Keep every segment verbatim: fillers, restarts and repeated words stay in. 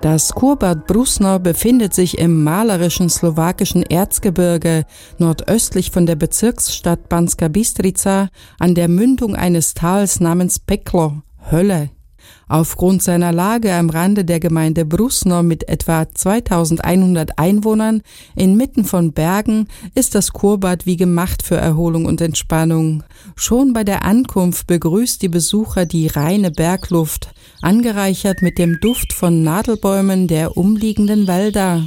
Das Kurbad Brusno befindet sich im malerischen slowakischen Erzgebirge, nordöstlich von der Bezirksstadt Banská Bystrica, an der Mündung eines Tals namens Peklo, Hölle. Aufgrund seiner Lage am Rande der Gemeinde Brusno mit etwa zweitausendeinhundert Einwohnern inmitten von Bergen ist das Kurbad wie gemacht für Erholung und Entspannung. Schon bei der Ankunft begrüßt die Besucher die reine Bergluft, angereichert mit dem Duft von Nadelbäumen der umliegenden Wälder.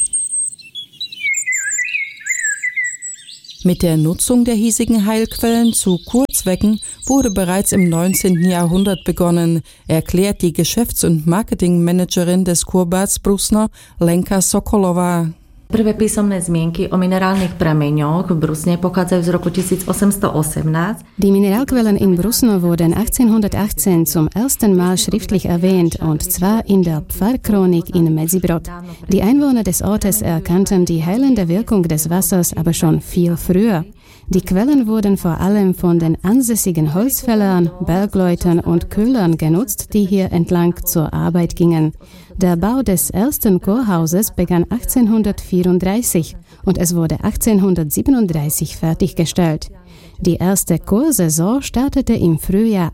Mit der Nutzung der hiesigen Heilquellen zu Kurzwecken wurde bereits im neunzehnten Jahrhundert begonnen, erklärt die Geschäfts- und Marketingmanagerin des Kurbads Brusno, Lenka Sokolova. Prvé písomné zmienky o minerálnych prameňoch v Brusne pochádzajú z roku tisícosemstoosemnásť. Die Mineralquellen in Brusno wurden achtzehnhundertachtzehn zum ersten Mal schriftlich erwähnt, und zwar in der Pfarrchronik in Mezibrod. Die Einwohner des Ortes erkannten die heilende Wirkung des Wassers aber schon viel früher. Die Quellen wurden vor allem von den ansässigen Holzfällern, Bergleutern und Köhlern genutzt, die hier entlang zur Arbeit gingen. Der Bau des ersten Kurhauses begann achtzehnhundertvierunddreißig und es wurde achtzehnhundertsiebenunddreißig fertiggestellt. Die erste Kursaison startete im Frühjahr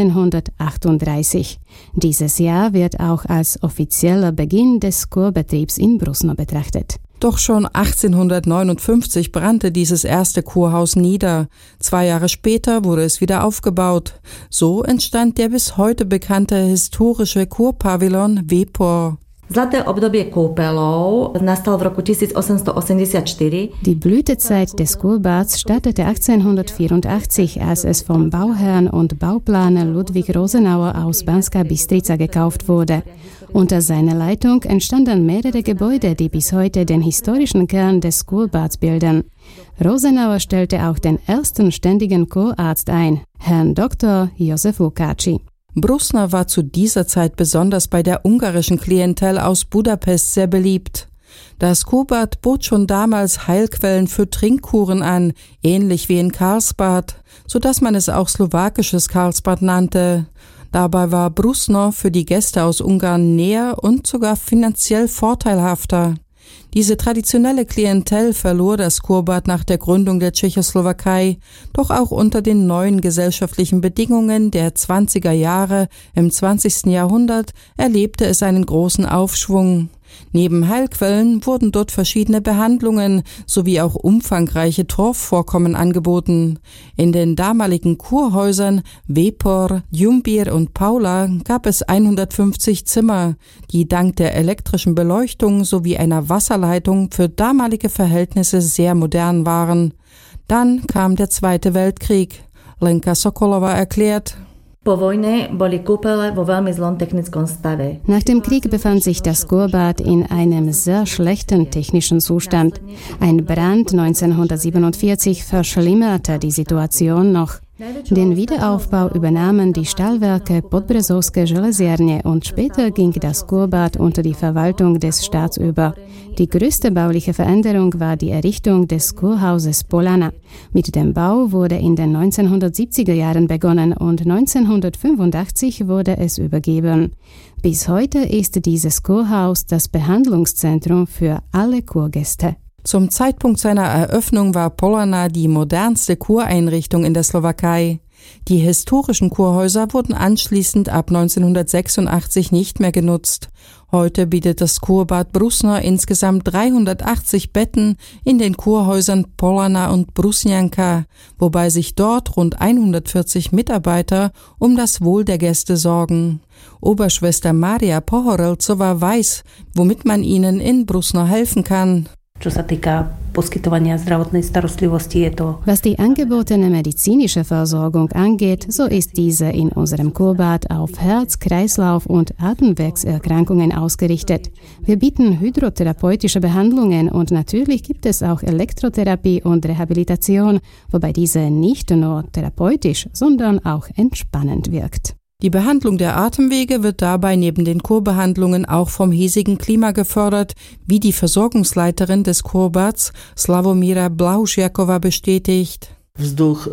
achtzehnhundertachtunddreißig. Dieses Jahr wird auch als offizieller Beginn des Kurbetriebs in Brusno betrachtet. Doch schon achtzehnhundertneunundfünfzig brannte dieses erste Kurhaus nieder. Zwei Jahre später wurde es wieder aufgebaut. So entstand der bis heute bekannte historische Kurpavillon Vepor. Zlaté obdobie kúpeľov nastal v roku tisícosemstoosemdesiatštyri. Die Blütezeit des Kurbads startete achtzehnhundertvierundachtzig, als es vom Bauherrn und Bauplaner Ludwig Rosenauer aus Banská Bystrica gekauft wurde. Unter seiner Leitung entstanden mehrere Gebäude, die bis heute den historischen Kern des Kurbads bilden. Rosenauer stellte auch den ersten ständigen Kurarzt ein, Herrn Doktor Josef Lukács. Brusno war zu dieser Zeit besonders bei der ungarischen Klientel aus Budapest sehr beliebt. Das Kurbad bot schon damals Heilquellen für Trinkkuren an, ähnlich wie in Karlsbad, sodass man es auch slowakisches Karlsbad nannte. Dabei war Brusno für die Gäste aus Ungarn näher und sogar finanziell vorteilhafter. Diese traditionelle Klientel verlor das Kurbad nach der Gründung der Tschechoslowakei, doch auch unter den neuen gesellschaftlichen Bedingungen der zwanziger Jahre im zwanzigsten Jahrhundert erlebte es einen großen Aufschwung. Neben Heilquellen wurden dort verschiedene Behandlungen sowie auch umfangreiche Torfvorkommen angeboten. In den damaligen Kurhäusern Vepor, Jumbir und Paula gab es hundertfünfzig Zimmer, die dank der elektrischen Beleuchtung sowie einer Wasserleitung für damalige Verhältnisse sehr modern waren. Dann kam der Zweite Weltkrieg. Lenka Sokolova erklärt: Po vojne boli kúpele vo veľmi zlom technickom stave. Nach dem Krieg befand sich das Kurbad in einem sehr schlechten technischen Zustand. Ein Brand neunzehnhundertsiebenundvierzig verschlimmerte die Situation noch. Den Wiederaufbau übernahmen die Stahlwerke Podbrezovské železiarne und später ging das Kurbad unter die Verwaltung des Staats über. Die größte bauliche Veränderung war die Errichtung des Kurhauses Polana. Mit dem Bau wurde in den neunzehnhundertsiebziger Jahren begonnen und neunzehnhundertfünfundachtzig wurde es übergeben. Bis heute ist dieses Kurhaus das Behandlungszentrum für alle Kurgäste. Zum Zeitpunkt seiner Eröffnung war Polana die modernste Kureinrichtung in der Slowakei. Die historischen Kurhäuser wurden anschließend ab neunzehnhundertsechsundachtzig nicht mehr genutzt. Heute bietet das Kurbad Brusno insgesamt dreihundertachtzig Betten in den Kurhäusern Polana und Brusnianka, wobei sich dort rund hundertvierzig Mitarbeiter um das Wohl der Gäste sorgen. Oberschwester Maria Pohorelcová weiß, womit man ihnen in Brusno helfen kann. Was die angebotene medizinische Versorgung angeht, so ist diese in unserem Kurbad auf Herz-, Kreislauf- und Atemwegserkrankungen ausgerichtet. Wir bieten hydrotherapeutische Behandlungen und natürlich gibt es auch Elektrotherapie und Rehabilitation, wobei diese nicht nur therapeutisch, sondern auch entspannend wirkt. Die Behandlung der Atemwege wird dabei neben den Kurbehandlungen auch vom hiesigen Klima gefördert, wie die Versorgungsleiterin des Kurbads Sławomira Blausiakowa bestätigt. Die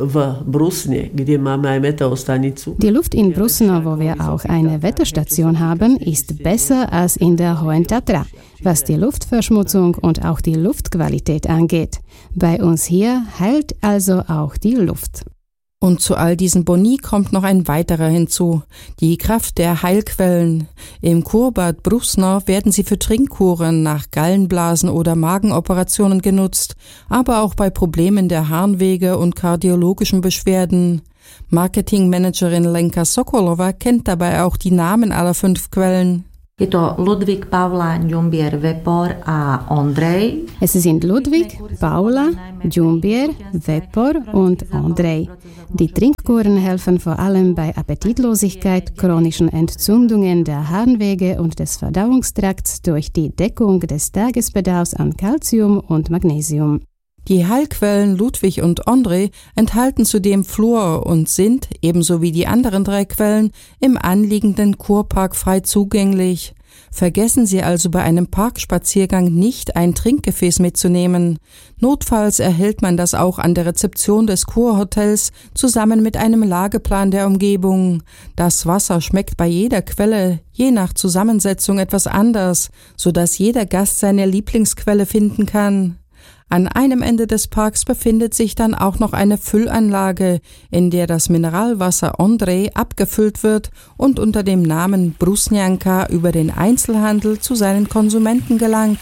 Luft in Brusno, wo wir auch eine Wetterstation haben, ist besser als in der Hohen Tatra, was die Luftverschmutzung und auch die Luftqualität angeht. Bei uns hier heilt also auch die Luft. Und zu all diesen Boni kommt noch ein weiterer hinzu, die Kraft der Heilquellen. Im Kurbad Brusno werden sie für Trinkkuren nach Gallenblasen oder Magenoperationen genutzt, aber auch bei Problemen der Harnwege und kardiologischen Beschwerden. Marketingmanagerin Lenka Sokolova kennt dabei auch die Namen aller fünf Quellen. Je to Ludvík, Paula, Ďumbier, Vepor a Ondrej. Es sind Ludvík, Paula, Ďumbier, Vepor und Ondrej. Die Trinkkuren helfen vor allem bei Appetitlosigkeit, chronischen Entzündungen der Harnwege und des Verdauungstrakts durch die Deckung des Tagesbedarfs an Calcium und Magnesium. Die Heilquellen Ludvík und Ondrej enthalten zudem Fluor und sind, ebenso wie die anderen drei Quellen, im anliegenden Kurpark frei zugänglich. Vergessen Sie also bei einem Parkspaziergang nicht, ein Trinkgefäß mitzunehmen. Notfalls erhält man das auch an der Rezeption des Kurhotels zusammen mit einem Lageplan der Umgebung. Das Wasser schmeckt bei jeder Quelle, je nach Zusammensetzung etwas anders, sodass jeder Gast seine Lieblingsquelle finden kann. An einem Ende des Parks befindet sich dann auch noch eine Füllanlage, in der das Mineralwasser Ondrej abgefüllt wird und unter dem Namen Brusnjanka über den Einzelhandel zu seinen Konsumenten gelangt.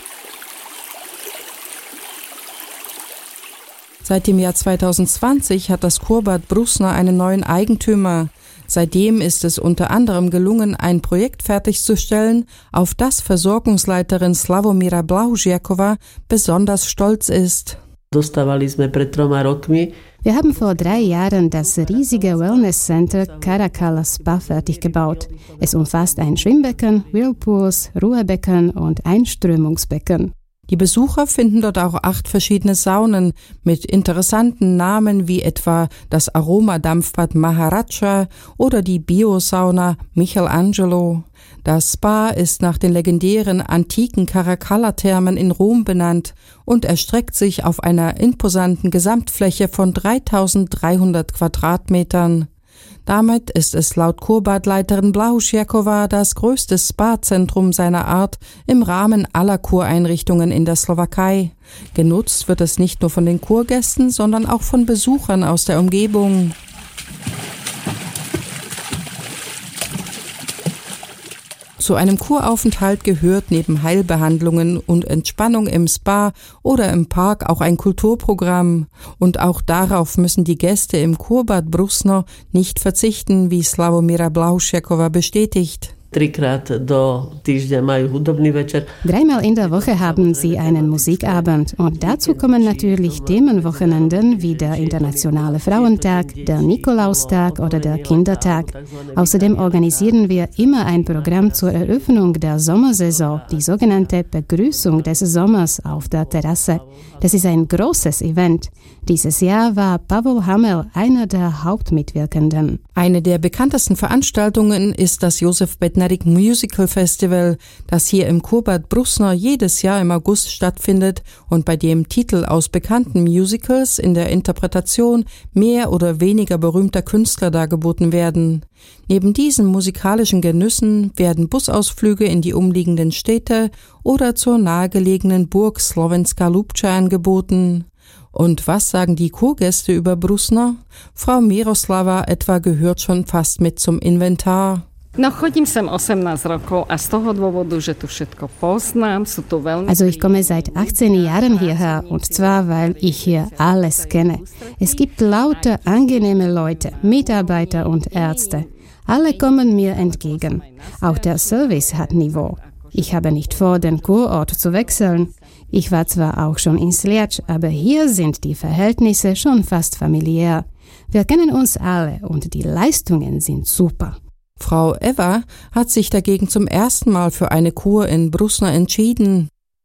Seit dem Jahr zweitausendzwanzig hat das Kurbad Brusno einen neuen Eigentümer. Seitdem ist es unter anderem gelungen, ein Projekt fertigzustellen, auf das Versorgungsleiterin Slavomira Blahužiaková besonders stolz ist. Wir haben vor drei Jahren das riesige Wellness Center Karakala Spa fertig gebaut. Es umfasst ein Schwimmbecken, Whirlpools, Ruhebecken und Einströmungsbecken. Die Besucher finden dort auch acht verschiedene Saunen mit interessanten Namen wie etwa das Aromadampfbad Maharaja oder die Biosauna Michelangelo. Das Spa ist nach den legendären antiken Caracalla-Thermen in Rom benannt und erstreckt sich auf einer imposanten Gesamtfläche von dreitausenddreihundert Quadratmetern. Damit ist es laut Kurbadleiterin Blahužiaková das größte Spa-Zentrum seiner Art im Rahmen aller Kureinrichtungen in der Slowakei. Genutzt wird es nicht nur von den Kurgästen, sondern auch von Besuchern aus der Umgebung. Zu einem Kuraufenthalt gehört neben Heilbehandlungen und Entspannung im Spa oder im Park auch ein Kulturprogramm. Und auch darauf müssen die Gäste im Kurbad Brusno nicht verzichten, wie Slavomira Blahužiaková bestätigt. Dreimal in der Woche haben sie einen Musikabend und dazu kommen natürlich Themenwochenenden wie der Internationale Frauentag, der Nikolaustag oder der Kindertag. Außerdem organisieren wir immer ein Programm zur Eröffnung der Sommersaison, die sogenannte Begrüßung des Sommers auf der Terrasse. Das ist ein großes Event. Dieses Jahr war Pavel Hamel einer der Hauptmitwirkenden. Eine der bekanntesten Veranstaltungen ist das Josef Bednarik Musical Festival, das hier im Kurbad Brusno jedes Jahr im August stattfindet und bei dem Titel aus bekannten Musicals in der Interpretation mehr oder weniger berühmter Künstler dargeboten werden. Neben diesen musikalischen Genüssen werden Busausflüge in die umliegenden Städte oder zur nahegelegenen Burg Slovenska Lubča angeboten. Und was sagen die Kurgäste über Brusno? Frau Miroslava etwa gehört schon fast mit zum Inventar. Also ich komme seit achtzehn Jahren hierher und zwar, weil ich hier alles kenne. Es gibt lauter angenehme Leute, Mitarbeiter und Ärzte. Alle kommen mir entgegen. Auch der Service hat Niveau. Ich habe nicht vor, den Kurort zu wechseln. Ich war zwar auch schon in Sliač, aber hier sind die Verhältnisse schon fast familiär. Wir kennen uns alle und die Leistungen sind super. Frau Eva hat sich dagegen zum ersten Mal für eine Kur in Brusno entschieden.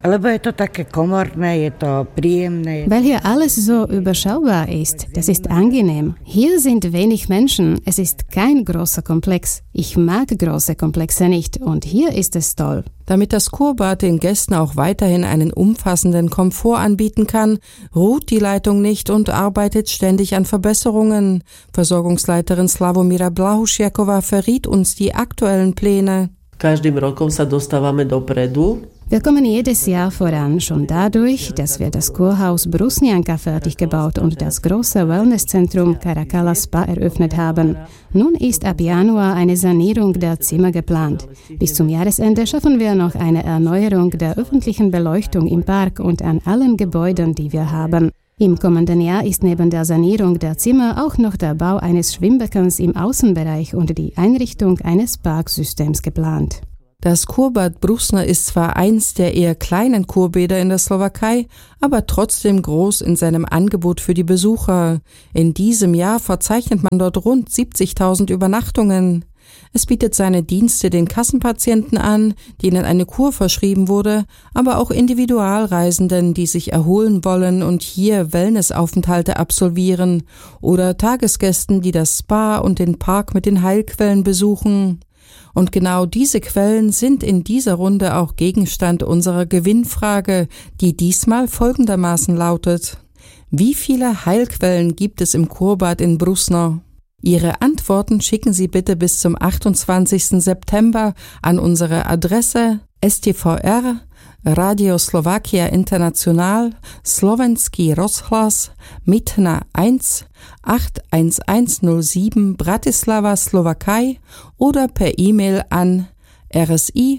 Weil hier alles so überschaubar ist, das ist angenehm. Hier sind wenig Menschen, es ist kein großer Komplex. Ich mag große Komplexe nicht und hier ist es toll. Damit das Kurbad den Gästen auch weiterhin einen umfassenden Komfort anbieten kann, ruht die Leitung nicht und arbeitet ständig an Verbesserungen. Versorgungsleiterin Slavomira Blahušiaková verriet uns die aktuellen Pläne. Každým rokom sa dostávame dopredu. Wir kommen jedes Jahr voran, schon dadurch, dass wir das Kurhaus Brusnianka fertig gebaut und das große Wellnesszentrum Caracalla Spa eröffnet haben. Nun ist ab Januar eine Sanierung der Zimmer geplant. Bis zum Jahresende schaffen wir noch eine Erneuerung der öffentlichen Beleuchtung im Park und an allen Gebäuden, die wir haben. Im kommenden Jahr ist neben der Sanierung der Zimmer auch noch der Bau eines Schwimmbeckens im Außenbereich und die Einrichtung eines Parksystems geplant. Das Kurbad Brusna ist zwar eins der eher kleinen Kurbäder in der Slowakei, aber trotzdem groß in seinem Angebot für die Besucher. In diesem Jahr verzeichnet man dort rund siebzigtausend Übernachtungen. Es bietet seine Dienste den Kassenpatienten an, denen eine Kur verschrieben wurde, aber auch Individualreisenden, die sich erholen wollen und hier Wellnessaufenthalte absolvieren, oder Tagesgästen, die das Spa und den Park mit den Heilquellen besuchen. Und genau diese Quellen sind in dieser Runde auch Gegenstand unserer Gewinnfrage, die diesmal folgendermaßen lautet: Wie viele Heilquellen gibt es im Kurbad in Brusno? Ihre Antworten schicken Sie bitte bis zum achtundzwanzigsten September an unsere Adresse S T V R, Radio Slovakia International, Slovenský rozhlas, Mitna eins, acht eins eins null sieben Bratislava, Slowakei oder per E-Mail an r s i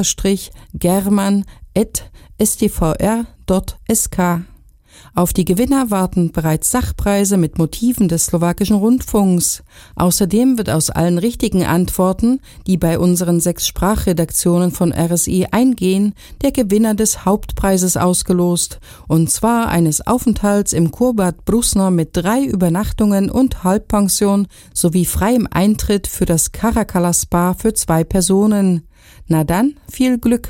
german at s t v r punkt s k. Auf die Gewinner warten bereits Sachpreise mit Motiven des slowakischen Rundfunks. Außerdem wird aus allen richtigen Antworten, die bei unseren sechs Sprachredaktionen von R S I eingehen, der Gewinner des Hauptpreises ausgelost, und zwar eines Aufenthalts im Kurbad Brusno mit drei Übernachtungen und Halbpension sowie freiem Eintritt für das Caracalla Spa für zwei Personen. Na dann, viel Glück!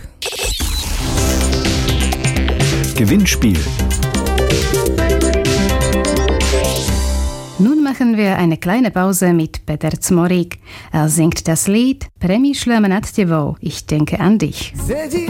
Gewinnspiel. Nun machen wir eine kleine Pause mit Peter Zmorik. Er singt das Lied Premýšľam nad tebou, ich denke an dich.